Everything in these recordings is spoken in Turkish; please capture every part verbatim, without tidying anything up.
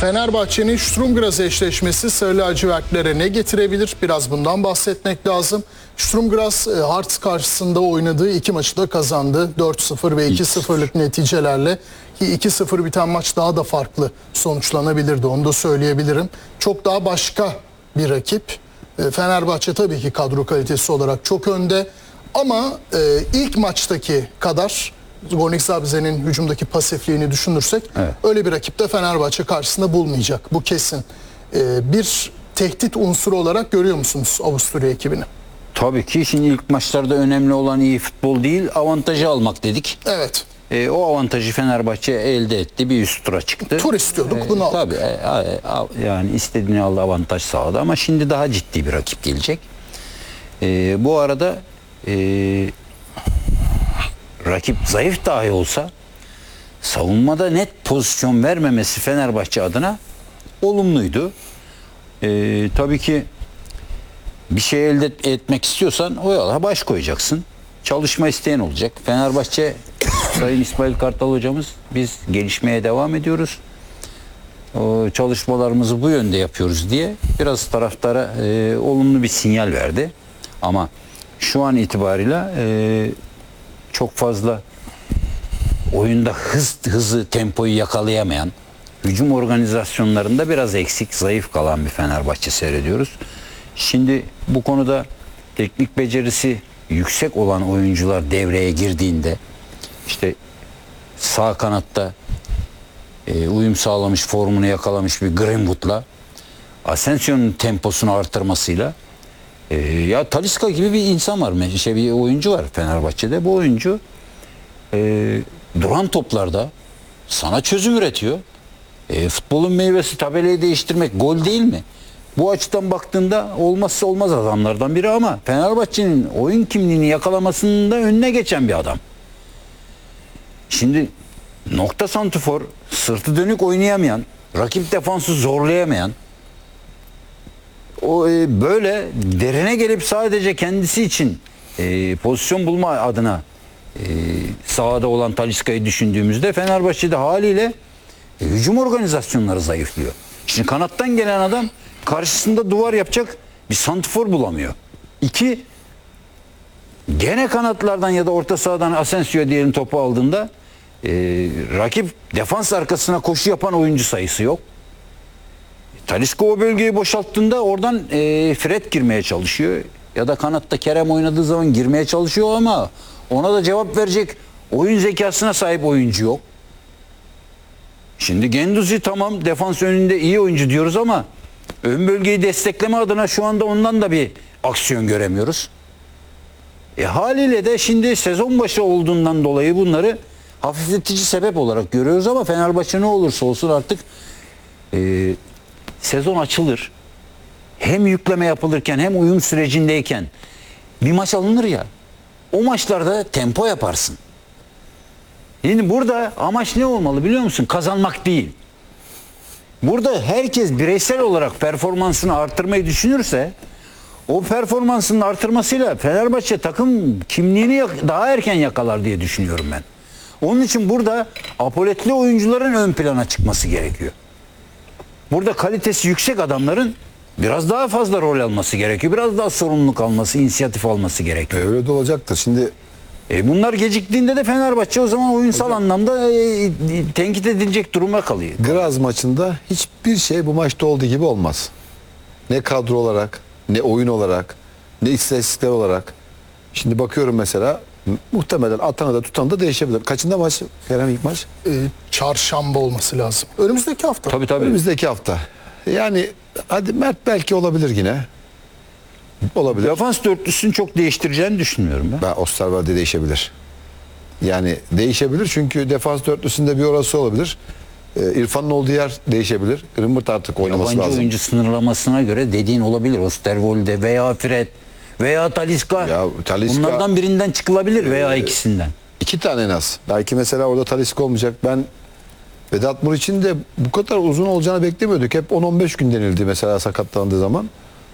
Fenerbahçe'nin Sturm Graz eşleşmesi Sarı lacivertlere ne getirebilir? Biraz bundan bahsetmek lazım. Sturm Graz Hearts karşısında oynadığı iki maçı da kazandı. dört sıfır ve iki sıfırlık neticelerle. Ki iki sıfır biten maç daha da farklı sonuçlanabilirdi. Onu da söyleyebilirim. Çok daha başka bir rakip. Fenerbahçe tabii ki kadro kalitesi olarak çok önde. Ama ilk maçtaki kadar Zbornik Zabrze'nin hücumdaki pasifliğini düşünürsek evet, öyle bir rakip de Fenerbahçe karşısında bulmayacak. Bu kesin. Ee, bir tehdit unsuru olarak görüyor musunuz Avusturya ekibini? Tabii ki. Şimdi ilk maçlarda önemli olan iyi futbol değil, avantajı almak dedik. Evet. E, o avantajı Fenerbahçe elde etti. Bir üst tura çıktı. Tur istiyorduk, e, bunu aldık. Tabii. E, yani istediğini aldı, avantaj sağladı ama şimdi daha ciddi bir rakip gelecek. E, bu arada e, rakip zayıf dahi olsa savunmada net pozisyon vermemesi Fenerbahçe adına olumluydu. Ee, tabii ki bir şey elde etmek istiyorsan o yola baş koyacaksın. Çalışma isteyen olacak. Fenerbahçe, Sayın İsmail Kartal hocamız, biz gelişmeye devam ediyoruz. O çalışmalarımızı bu yönde yapıyoruz diye biraz taraftara e, olumlu bir sinyal verdi. Ama şu an itibarıyla e, çok fazla oyunda hız hızı tempoyu yakalayamayan, hücum organizasyonlarında biraz eksik, zayıf kalan bir Fenerbahçe seyrediyoruz. Şimdi bu konuda teknik becerisi yüksek olan oyuncular devreye girdiğinde, işte sağ kanatta e, uyum sağlamış, formunu yakalamış bir Greenwood'la Asensio'nun temposunu artırmasıyla e, ya Talisca gibi bir insan var, şey, bir oyuncu var Fenerbahçe'de. Bu oyuncu e, duran toplarda sana çözüm üretiyor. E, futbolun meyvesi tabelayı değiştirmek gol değil mi? Bu açıdan baktığında olmazsa olmaz adamlardan biri ama Fenerbahçe'nin oyun kimliğini yakalamasının da önüne geçen bir adam. Şimdi nokta santrfor, sırtı dönük oynayamayan, rakip defansı zorlayamayan, o e, böyle derine gelip sadece kendisi için e, pozisyon bulma adına e, sahada olan Talisca'yı düşündüğümüzde Fenerbahçe'de haliyle e, hücum organizasyonları zayıflıyor. Şimdi kanattan gelen adam karşısında duvar yapacak bir santrfor bulamıyor. İki, gene kanatlardan ya da orta sahadan Asensio diyelim topu aldığında e, rakip defans arkasına koşu yapan oyuncu sayısı yok. Talisca o bölgeyi boşalttığında oradan e, Fred girmeye çalışıyor. Ya da kanatta Kerem oynadığı zaman girmeye çalışıyor ama ona da cevap verecek oyun zekasına sahip oyuncu yok. Şimdi Guendouzi tamam defans önünde iyi oyuncu diyoruz ama ön bölgeyi destekleme adına şu anda ondan da bir aksiyon göremiyoruz. E haliyle de şimdi sezon başı olduğundan dolayı bunları hafifletici sebep olarak görüyoruz ama Fenerbahçe ne olursa olsun artık e, sezon açılır. Hem yükleme yapılırken hem uyum sürecindeyken bir maç alınır ya. O maçlarda tempo yaparsın. Şimdi burada amaç ne olmalı biliyor musun? Kazanmak değil. Burada herkes bireysel olarak performansını artırmayı düşünürse o performansının artırmasıyla Fenerbahçe takım kimliğini daha erken yakalar diye düşünüyorum ben. Onun için burada apoletli oyuncuların ön plana çıkması gerekiyor. Burada kalitesi yüksek adamların biraz daha fazla rol alması gerekiyor. Biraz daha sorumluluk alması, inisiyatif alması gerekiyor. Öyle de olacaktır. Şimdi e bunlar geciktiğinde de Fenerbahçe o zaman oyunsal hocam, anlamda e, tenkit edilecek duruma kalıyor. Graz maçında hiçbir şey bu maçta olduğu gibi olmaz. Ne kadro olarak, ne oyun olarak, ne istatistikler olarak. Şimdi bakıyorum mesela muhtemelen atanı da tutanı da değişebilir. Kaçında maç? Kerem ilk maç? Ee, çarşamba olması lazım. Önümüzdeki hafta. Tabii tabii. Önümüzdeki hafta. Yani hadi Mert belki olabilir yine. Olabilir. Defans dörtlüsünü çok değiştireceğini düşünmüyorum ben. Ben Osterwolde değişebilir. Yani değişebilir çünkü defans dörtlüsünde bir orası olabilir. Ee, İrfan'ın olduğu yer değişebilir. Greenwood artık oynaması Yabancı lazım. oyuncu sınırlamasına göre dediğin olabilir. Osterwolde veya Fred veya Talisca. Ya, Talisca bunlardan birinden çıkılabilir veya e, ikisinden. İki tane en az. Belki mesela orada Talisca olmayacak. Ben Vedat Muriç'in de bu kadar uzun olacağını beklemiyorduk. Hep on on beş gün denildi mesela sakatlandığı zaman.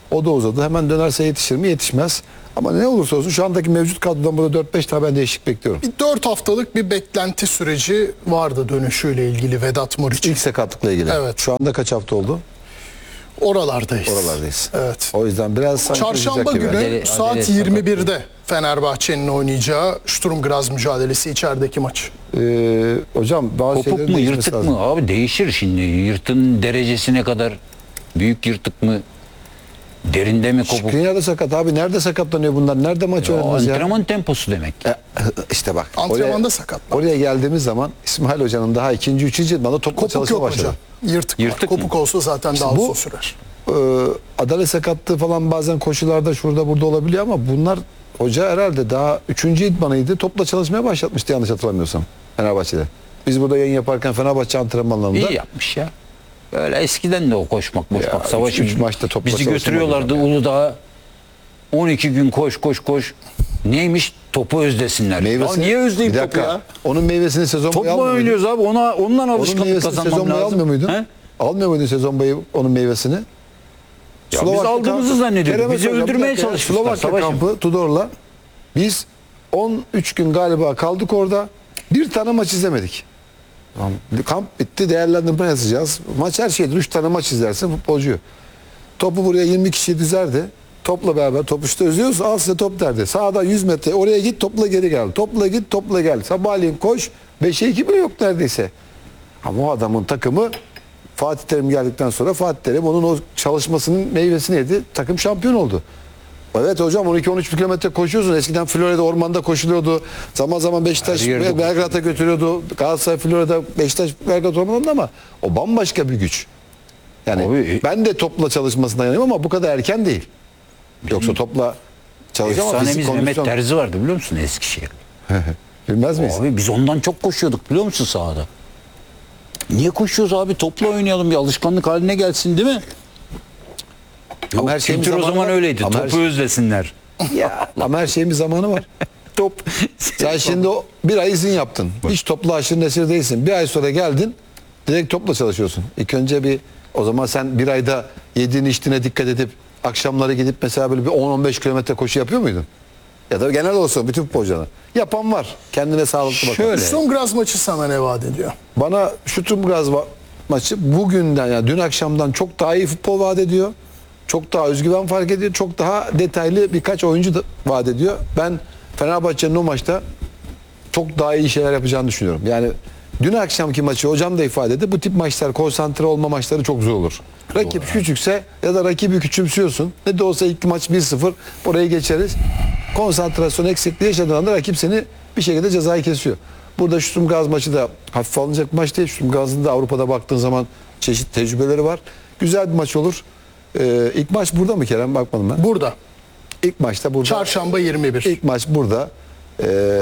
O da uzadı. Hemen dönerse yetişir mi? Yetişmez. Ama ne olursa olsun şu andaki mevcut kadrodan burada dört beş tane ben değişik bekliyorum. Bir dört haftalık bir beklenti süreci vardı dönüşüyle ilgili Vedat Muriç. İlk sakatlıkla ilgili. Evet. Şu anda kaç hafta oldu? Oralardayız. Oralardayız. Evet. O yüzden biraz sanki Çarşamba uzayacak gibi. günü Adele- saat Adele yirmi birde Fenerbahçe'nin oynayacağı Sturm Graz mücadelesi içerideki maç. Ee, hocam bazı Kopuk şeylerin mu değişmesi yırtık lazım. mı? Abi değişir şimdi. Yırtın derecesi ne kadar? Büyük yırtık mı? Derinde mi kopuk? Skriniar da sakat abi. Nerede sakatlanıyor bunlar? Nerede maç O oynanmaz ya? antrenman temposu demek. E, işte bak. Antrenmanda oraya, sakatlan. Oraya geldiğimiz zaman İsmail Hoca'nın daha ikinci, üçüncü idmanda topla Kopuk çalışma yok başladı. hocam. Yırtık, Yırtık var. mı? Kopuk olsa zaten daha bu- uzun sürer. Ee, adalet sakatlığı falan bazen koşularda şurada burada olabiliyor ama bunlar hoca herhalde daha üçüncü idmanıydı. Topla çalışmaya başlatmıştı yanlış hatırlamıyorsam Fenerbahçe'de. Biz burada yayın yaparken Fenerbahçe antrenmanlarında İyi yapmış ya. Böyle eskiden de o koşmak, boşmak, Ya, savaş. üç- üç maçta topla Bizi çalışma götürüyorlardı hocam ya. Uludağ'a. on iki gün koş koş koş. Neymiş? Topu özlesinler. meyvesini, Ya niye özleyeyim bir topu dakika, ya? Onun meyvesini sezon Top boyu mu almıyor muydun? oynuyoruz abi? Ona, ondan Onun alışkanlık meyvesini kazanmam sezon boyu lazım. almıyor muydun? He? Almıyor muydun sezon boyu onun meyvesini? Ya biz Slovakya aldığımızı kampı- zannediyorduk. Kerem Bizi hocam, bir öldürmeye dakika ya. çalışmışlar. Slovakya Savaşım. kampı Tudor'la biz on üç gün galiba kaldık orada. Bir tane maç izlemedik. Tamam. Kamp bitti, değerlendirme yazacağız. Maç her şeydir. Üç tane maç izlersin futbolcuyu. Topu buraya yirmi kişi dizerdi. Topla beraber topu işte özlüyoruz. Al size top derdi. Sağda yüz metre oraya git topla geri gel. Topla git topla gel. Sabahleyin koş. beşe iki bile yok neredeyse. Ama o adamın takımı Fatih Terim geldikten sonra Fatih Terim onun o çalışmasının meyvesini yedi. Takım şampiyon oldu. Evet hocam on iki on üç kilometre koşuyorsun. Eskiden Florya'da ormanda koşuluyordu. Zaman zaman Beşiktaş Her yerde Belgrad'a götürüyordu. Galatasaray Florya'da Beşiktaş Belgrad ormanında ama o bambaşka bir güç. Yani Abi, ben de topla çalışmasına yanayım ama bu kadar erken değil. Yoksa topla çalışacağım ama fizik Efsanemiz Mehmet kondisyon... Terzi vardı biliyor musun Eskişehir? Bilmez miyiz? Abi biz ondan çok koşuyorduk biliyor musun sahada? Niye koşuyoruz abi? Topla oynayalım bir alışkanlık haline gelsin değil mi? Yok, Ama her şeyin kültür o bir zamanı zaman var. öyleydi. Ama her Topu şey- özlesinler. Ya, ama her şeyin bir zamanı var. Top. Sen şimdi o bir ay izin yaptın. Hiç topla aşırı neşir değilsin. Bir ay sonra geldin. Direkt topla çalışıyorsun. İlk önce bir o zaman sen bir ayda yediğin içtiğine dikkat edip akşamları gidip mesela böyle bir on on beş kilometre koşu yapıyor muydun? Ya da genel olsun bütün futbolcular. Yapan var. Kendine sağlıklı bakan. Şöyle. Sturm Graz maçı sana ne vaat ediyor? Bana Stuttgart ma- maçı bugünden yani dün akşamdan çok daha iyi futbol vaat ediyor. Çok daha özgüven fark ediyor. Çok daha detaylı birkaç oyuncu da vaat ediyor. Ben Fenerbahçe'nin o maçta çok daha iyi şeyler yapacağını düşünüyorum. Yani dün akşamki maçı hocam da ifade etti. Bu tip maçlar, konsantre olma maçları çok zor olur. Rakip küçükse ya da rakibi küçümsüyorsun. Ne de olsa ilk maç bir sıfır orayı geçeriz. Konsantrasyon eksikliği yaşadığın anda rakip seni bir şekilde cezayı kesiyor. Burada Sturm Graz maçı da hafif alınacak bir maç değil. Sturm Graz'ın da Avrupa'da baktığın zaman çeşitli tecrübeleri var. Güzel bir maç olur. Ee, ilk maç burada mı Kerem? Bakmadım ben. Burada. İlk maçta burada. Çarşamba yirmi bir. İlk maç burada. Ee,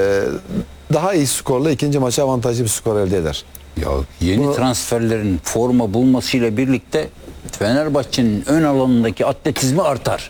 daha iyi skorla ikinci maça avantajlı bir skor elde eder. Ya yeni Bunu- transferlerin forma bulmasıyla birlikte Fenerbahçe'nin ön alanındaki atletizmi artar.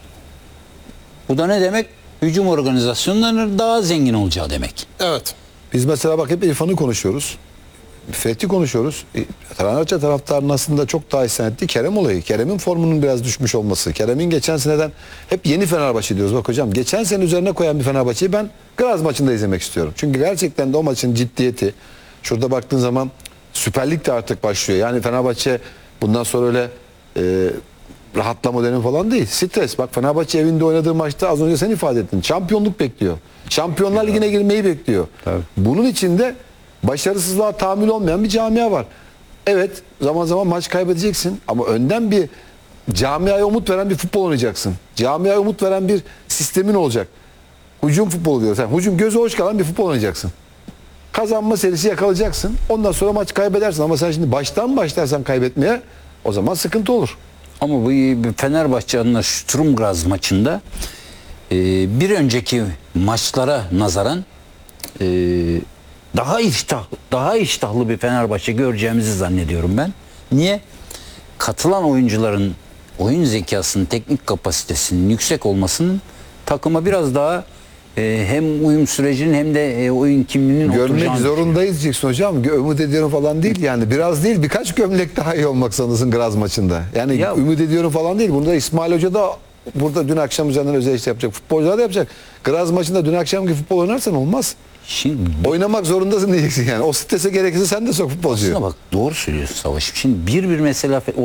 Bu da ne demek? Hücum organizasyonlarının daha zengin olacağı demek. Evet. Biz mesela bak hep İrfan'ı konuşuyoruz. Fethi konuşuyoruz. E, Fenerbahçe taraftarının aslında çok daha isyan ettiği Kerem olayı. Kerem'in formunun biraz düşmüş olması. Kerem'in geçen seneden hep yeni Fenerbahçe diyoruz. Bak hocam geçen sene üzerine koyan bir Fenerbahçe'yi ben Graz maçında izlemek istiyorum. Çünkü gerçekten de o maçın ciddiyeti. Şurada baktığın zaman Süper Lig de artık başlıyor. Yani Fenerbahçe bundan sonra öyle e, rahatlama dönemi falan değil. Stres. Bak Fenerbahçe evinde oynadığı maçta az önce sen ifade ettin. Şampiyonluk bekliyor. Şampiyonlar Ligi'ne girmeyi bekliyor. Tabii. Bunun içinde başarısızlığa tahammül olmayan bir camia var. Evet zaman zaman maç kaybedeceksin ama önden bir camiaya umut veren bir futbol oynayacaksın. Camiaya umut veren bir sistemin olacak. Hücum futbolu diyoruz. Yani hücum gözü hoş kalan bir futbol oynayacaksın. Kazanma serisi yakalayacaksın. Ondan sonra maç kaybedersin ama sen şimdi baştan başlarsan kaybetmeye o zaman sıkıntı olur. Ama bu Fenerbahçe adına Sturm Graz maçında e, bir önceki maçlara nazaran e, daha iştah, daha iştahlı bir Fenerbahçe göreceğimizi zannediyorum ben. Niye? Katılan oyuncuların oyun zekasının, teknik kapasitesinin yüksek olmasının takıma biraz daha e, hem uyum sürecinin hem de e, oyun kimliğinin Görmek oturacağını zorundayız diyeceksin hocam. Gö- Ümit ediyorum falan değil yani. Biraz değil birkaç gömlek daha iyi olmak zorundasın Graz maçında. Yani Ya- ümit ediyorum falan değil. Bunu da İsmail Hoca da burada dün akşam üzerinden özel işte yapacak. Futbolcular da yapacak. Graz maçında dün akşamki futbol oynarsan olmaz. Şimdi Oynamak zorundasın diyeceksin yani. O strese gerekirse sen de sok futbolcuyu. aslında bak doğru söylüyorsun Savaş'ım. Şimdi bir bir mesela